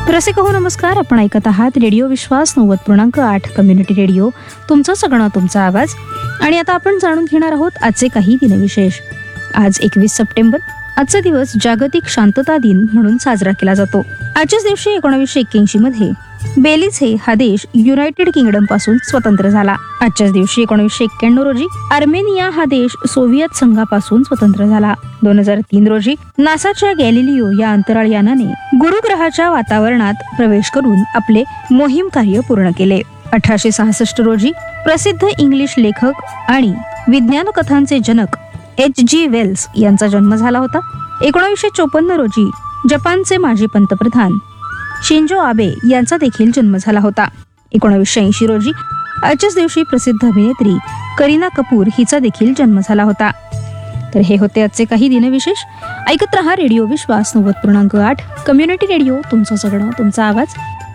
रसिक हो नमस्कार. आपण ऐकत आहात रेडिओ विश्वास 90.8 कम्युनिटी रेडिओ, तुमचं सगळं तुमचा आवाज. आणि आता आपण जाणून घेणार आहोत आजचे काही दिनविशेष. आज 21 सप्टेंबर. आजचा दिवस जागतिक शांतता दिन म्हणून साजरा केला जातो. आजच्याच दिवशी 1981 मध्ये बेलिझ हा देश युनायटेड किंगडम पासून स्वतंत्र झाला. आजच्याच दिवशी 1991 रोजी आर्मेनिया हा देश सोव्हिएत संघापासून स्वतंत्र झाला. 2003 रोजी नासाच्या गॅलिलिओ या अंतराळ यानाने गुरुग्रहाच्या वातावरणात प्रवेश करून आपले मोहीम कार्य पूर्ण केले. 1866 रोजी प्रसिद्ध इंग्लिश लेखक आणि विज्ञान कथांचे जनक H.G. वेल्स यांचा जन्म झाला होता. 1954 रोजी जपानचे माजी पंतप्रधान शिंजो आबे यांचा देखील जन्म झाला होता. 1980 रोजी आजच्याच दिवशी प्रसिद्ध अभिनेत्री करीना कपूर हिचा देखील जन्म झाला होता. तर हे होते आजचे काही दिनविशेष. ऐकत रहा रेडिओ विश्वास 90.8 कम्युनिटी रेडिओ, तुमचं सगळं तुमचा आवाज.